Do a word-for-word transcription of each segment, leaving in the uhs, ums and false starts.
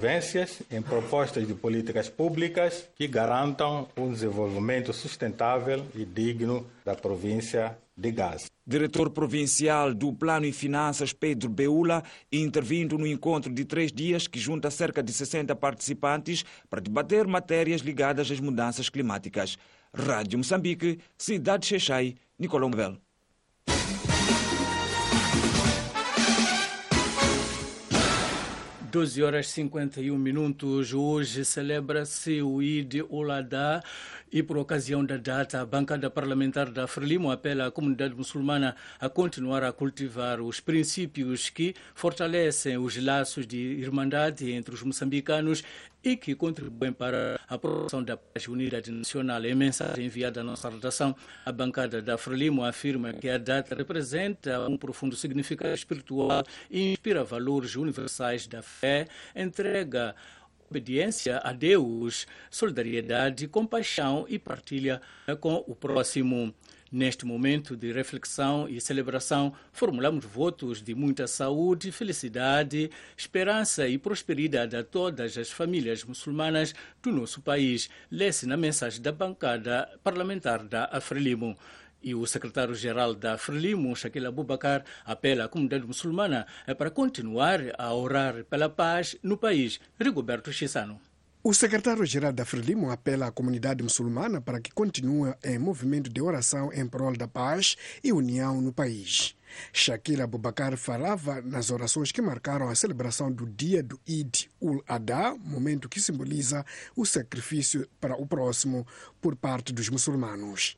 em propostas de políticas públicas que garantam um desenvolvimento sustentável e digno da província de Gaza. Diretor provincial do Plano e Finanças, Pedro Beula, intervindo no encontro de três dias que junta cerca de sessenta participantes para debater matérias ligadas às mudanças climáticas. Rádio Moçambique, Cidade Xexai, Nicolau Mabel. doze horas e cinquenta e um minutos. Hoje celebra-se o Eid ul-Adha e, por ocasião da data, a bancada parlamentar da Frelimo apela à comunidade muçulmana a continuar a cultivar os princípios que fortalecem os laços de irmandade entre os moçambicanos e que contribuem para a promoção da paz e unidade nacional. Em mensagem enviada à nossa redação, a bancada da Frelimo afirma que a data representa um profundo significado espiritual e inspira valores universais da fé, entrega, obediência a Deus, solidariedade, compaixão e partilha com o próximo. Neste momento de reflexão e celebração, formulamos votos de muita saúde, felicidade, esperança e prosperidade a todas as famílias muçulmanas do nosso país. Lê-se na mensagem da bancada parlamentar da Frelimo. E o secretário-geral da Frelimo, Shaquille Abubakar, apela à comunidade muçulmana para continuar a orar pela paz no país. Rigoberto Chissano. O secretário-geral da Frelimo apela à comunidade muçulmana para que continue em movimento de oração em prol da paz e união no país. Shaquille Abubakar falava nas orações que marcaram a celebração do dia do Eid ul-Adha, momento que simboliza o sacrifício para o próximo por parte dos muçulmanos.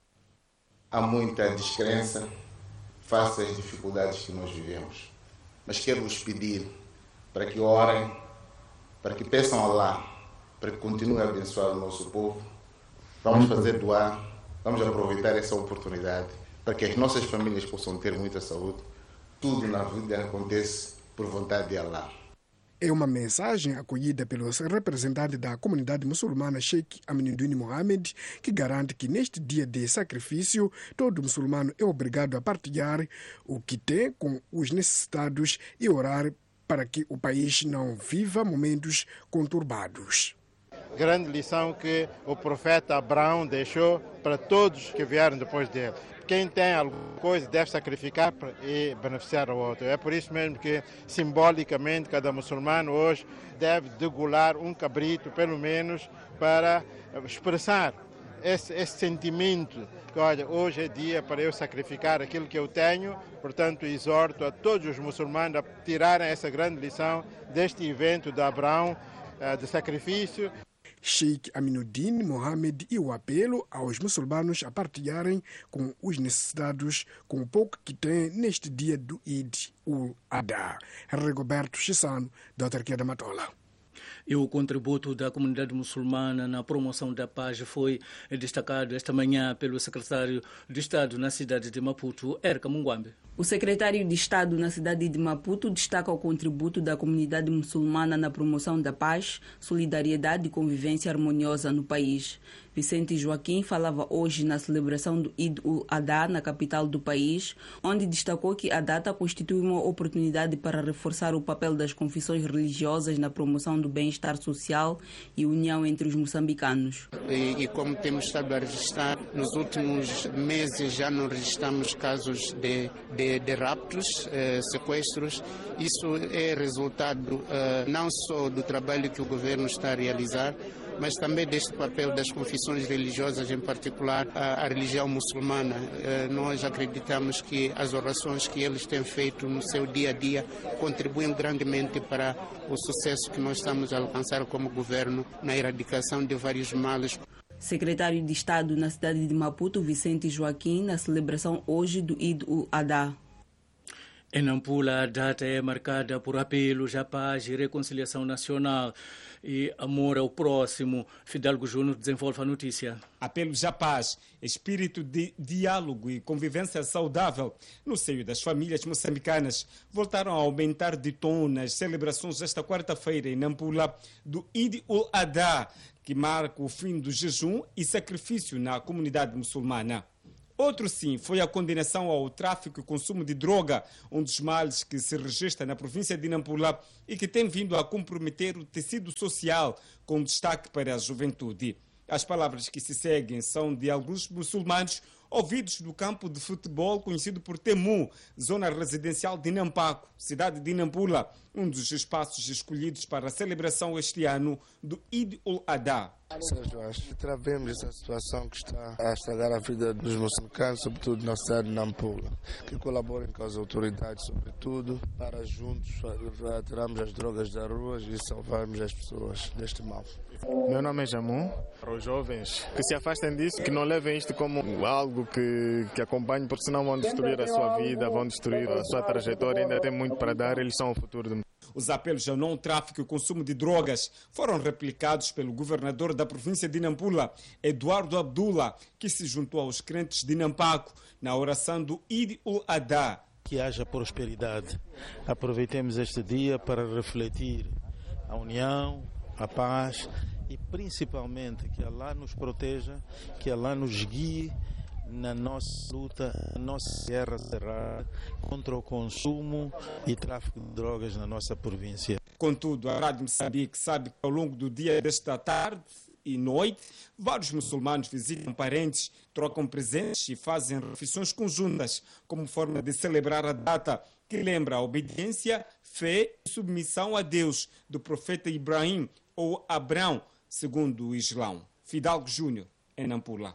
Há muita descrença face às dificuldades que nós vivemos, mas quero vos pedir para que orem, para que peçam a Allah, para que continue a abençoar o nosso povo. Vamos fazer doar, vamos aproveitar essa oportunidade para que as nossas famílias possam ter muita saúde. Tudo na vida acontece por vontade de Allah. É uma mensagem acolhida pelos representantes da comunidade muçulmana Sheikh Aminuddin Mohamed, que garante que neste dia de sacrifício todo muçulmano é obrigado a partilhar o que tem com os necessitados e orar para que o país não viva momentos conturbados. Grande lição que o profeta Abraão deixou para todos que vieram depois dele. Quem tem alguma coisa deve sacrificar e beneficiar o outro. É por isso mesmo que, simbolicamente, cada muçulmano hoje deve degolar um cabrito, pelo menos, para expressar esse, esse sentimento que, olha, hoje é dia para eu sacrificar aquilo que eu tenho. Portanto, exorto a todos os muçulmanos a tirarem essa grande lição deste evento de Abraão, de sacrifício. Sheikh Aminuddin Mohamed e o apelo aos muçulmanos a partilharem com os necessitados com o pouco que têm neste dia do Eid ul-Adha. Rigoberto Chissano, da autarquia da Matola. E o contributo da comunidade muçulmana na promoção da paz foi destacado esta manhã pelo secretário de Estado na cidade de Maputo, Erka Mungwambe. O secretário de Estado na cidade de Maputo destaca o contributo da comunidade muçulmana na promoção da paz, solidariedade e convivência harmoniosa no país. Vicente Joaquim falava hoje na celebração do Eid ul-Adha na capital do país, onde destacou que a data constitui uma oportunidade para reforçar o papel das confissões religiosas na promoção do bem-estar social e união entre os moçambicanos. E, e como temos estado a registrar, nos últimos meses já não registramos casos de, de, de raptos, eh, sequestros. Isso é resultado eh, não só do trabalho que o governo está a realizar, mas também deste papel das confissões religiosas, em particular a, a religião muçulmana. Eh, nós acreditamos que as orações que eles têm feito no seu dia a dia contribuem grandemente para o sucesso que nós estamos a alcançar como governo na erradicação de vários males. Secretário de Estado na cidade de Maputo, Vicente Joaquim, na celebração hoje do Eid ul-Adha. Em Nampula, a data é marcada por apelos à paz e reconciliação nacional e amor ao próximo. Fidalgo Júnior desenvolve a notícia. Apelos à paz, espírito de diálogo e convivência saudável no seio das famílias moçambicanas voltaram a aumentar de tom nas celebrações esta quarta-feira em Nampula do Eid ul-Adha, que marca o fim do jejum e sacrifício na comunidade muçulmana. Outro sim foi a condenação ao tráfico e consumo de droga, um dos males que se registra na província de Nampula e que tem vindo a comprometer o tecido social, com destaque para a juventude. As palavras que se seguem são de alguns muçulmanos ouvidos no campo de futebol conhecido por Temu, zona residencial de Nampaco, cidade de Nampula, um dos espaços escolhidos para a celebração este ano do Eid ul-Adha. Sérgio, acho que travemos essa situação que está a estragar a vida dos moçambicanos, sobretudo na cidade de Nampula, que colaborem com as autoridades, sobretudo, para juntos tirarmos as drogas das ruas e salvarmos as pessoas deste mal. Meu nome é Jamu. Para os jovens que se afastem disso, que não levem isto como algo que, que acompanhe, porque senão vão destruir a sua vida, vão destruir a sua trajetória, ainda tem muito para dar, eles são o futuro do mundo. Os apelos ao não tráfico e consumo de drogas foram replicados pelo governador da província de Nampula, Eduardo Abdullah, que se juntou aos crentes de Nampaco na oração do Eid ul-Adha. Que haja prosperidade. Aproveitemos este dia para refletir a união, a paz e principalmente que Allah nos proteja, que Allah nos guie na nossa luta, na nossa guerra será contra o consumo e tráfico de drogas na nossa província. Contudo, a Rádio Moçambique sabe que ao longo do dia desta tarde e noite, vários muçulmanos visitam parentes, trocam presentes e fazem refeições conjuntas como forma de celebrar a data que lembra a obediência, fé e submissão a Deus do profeta Ibrahim ou Abrão, segundo o Islão. Fidalgo Júnior, em Nampula.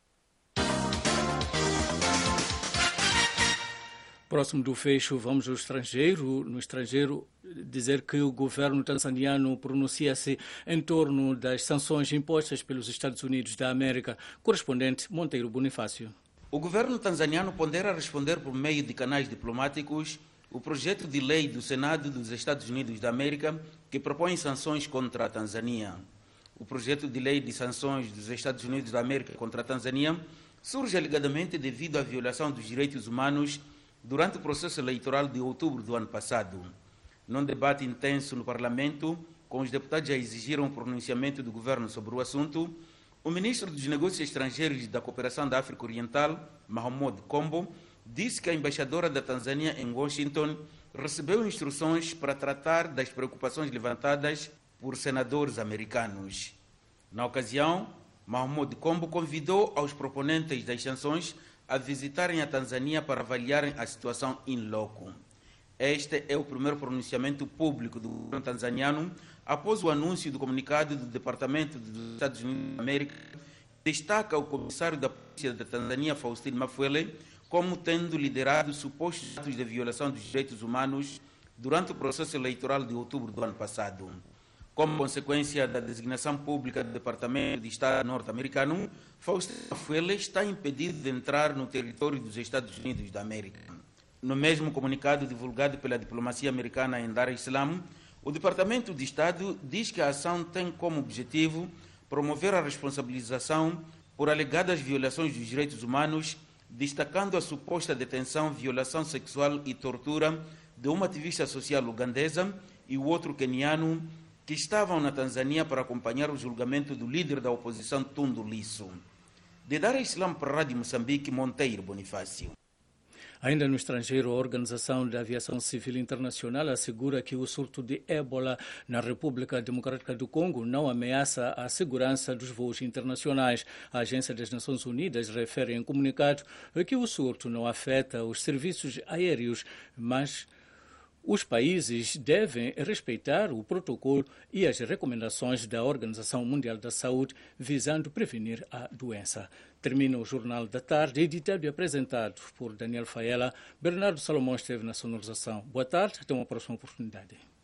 Próximo do fecho, vamos ao estrangeiro. No estrangeiro, dizer que o governo tanzaniano pronuncia-se em torno das sanções impostas pelos Estados Unidos da América. Correspondente Monteiro Bonifácio. O governo tanzaniano pondera responder por meio de canais diplomáticos o projeto de lei do Senado dos Estados Unidos da América que propõe sanções contra a Tanzânia. O projeto de lei de sanções dos Estados Unidos da América contra a Tanzânia surge alegadamente devido à violação dos direitos humanos durante o processo eleitoral de outubro do ano passado. Num debate intenso no Parlamento, com os deputados a exigir um pronunciamento do governo sobre o assunto, o ministro dos Negócios Estrangeiros e da Cooperação da África Oriental, Mahmoud Kombo, disse que a embaixadora da Tanzânia em Washington recebeu instruções para tratar das preocupações levantadas por senadores americanos. Na ocasião, Mahmoud Kombo convidou aos proponentes das sanções a visitarem a Tanzânia para avaliarem a situação in loco. Este é o primeiro pronunciamento público do governo tanzaniano após o anúncio do comunicado do Departamento dos Estados Unidos da América, que destaca o comissário da Polícia da Tanzânia, Faustino Mafuele, como tendo liderado supostos atos de violação dos direitos humanos durante o processo eleitoral de outubro do ano passado. Como consequência da designação pública do Departamento de Estado norte-americano, Faustino Mafuele está impedido de entrar no território dos Estados Unidos da América. No mesmo comunicado divulgado pela diplomacia americana em Dar es Salaam, o Departamento de Estado diz que a ação tem como objetivo promover a responsabilização por alegadas violações dos direitos humanos, destacando a suposta detenção, violação sexual e tortura de uma ativista social ugandesa e o outro queniano, que estavam na Tanzânia para acompanhar o julgamento do líder da oposição, Tundu Lissu. De Dar es Salaam para a Rádio Moçambique, Monteiro Bonifácio. Ainda no estrangeiro, a Organização da Aviação Civil Internacional assegura que o surto de ébola na República Democrática do Congo não ameaça a segurança dos voos internacionais. A Agência das Nações Unidas refere em comunicado que o surto não afeta os serviços aéreos, mas os países devem respeitar o protocolo e as recomendações da Organização Mundial da Saúde, visando prevenir a doença. Termina o Jornal da Tarde, editado e apresentado por Daniel Faela. Bernardo Salomão esteve na sonorização. Boa tarde, até uma próxima oportunidade.